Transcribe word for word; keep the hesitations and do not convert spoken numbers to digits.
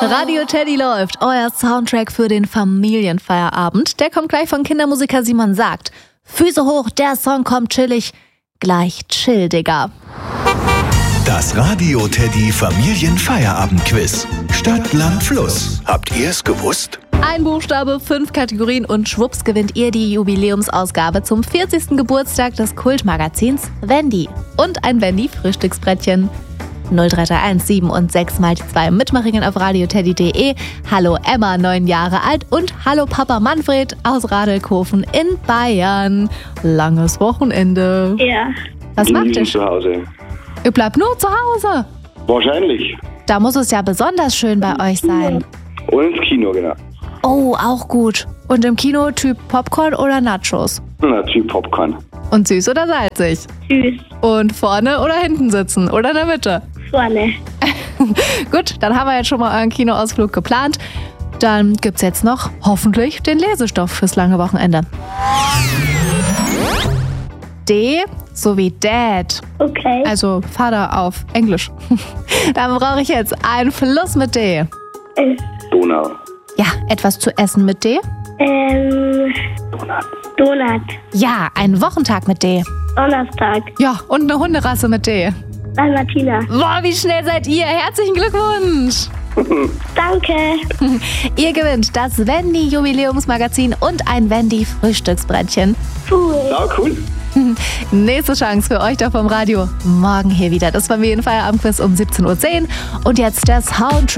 Radio Teddy läuft, euer Soundtrack für den Familienfeierabend. Der kommt gleich von Kindermusiker Simon Sagt. Füße hoch, der Song kommt chillig. Gleich chill, Digga. Das Radio Teddy Familienfeierabend-Quiz. Stadt, Land, Fluss. Habt ihr es gewusst? Ein Buchstabe, fünf Kategorien und schwupps gewinnt ihr die Jubiläumsausgabe zum vierzigsten Geburtstag des Kultmagazins Wendy. Und ein Wendy-Frühstücksbrettchen. null drei drei eins sieben und sechs mal die zwei Mitmachingen auf radioteddy punkt de. Hallo Emma, neun Jahre alt und hallo Papa Manfred aus Radelkofen in Bayern. Langes Wochenende. Ja. Was macht ihr? Zu Hause. Ihr bleibt nur zu Hause. Wahrscheinlich. Da muss es ja besonders schön bei euch sein. Und ins Kino, genau. Oh, auch gut. Und im Kino Typ Popcorn oder Nachos? Na, Typ Popcorn. Und süß oder salzig? Süß. Und vorne oder hinten sitzen? Oder in der Mitte? Vorne. Gut, dann haben wir jetzt schon mal euren Kinoausflug geplant. Dann gibt's jetzt noch hoffentlich den Lesestoff fürs lange Wochenende. D sowie Dad. Okay. Also Vater auf Englisch. Dann brauche ich jetzt einen Fluss mit D. Äh, Donau. Ja, etwas zu essen mit D. ähm, Donut. Donut. Ja, einen Wochentag mit D. Donnerstag. Ja, und eine Hunderasse mit D. Dalmatiner. Boah, wie schnell seid ihr? Herzlichen Glückwunsch! Danke. Ihr gewinnt das Wendy-Jubiläumsmagazin und ein Wendy-Frühstücksbrettchen. Cool. Ja, cool. Nächste Chance für euch da vom Radio. Morgen hier wieder das Familienfeierabendquiz um siebzehn Uhr zehn. Und jetzt der Soundtrack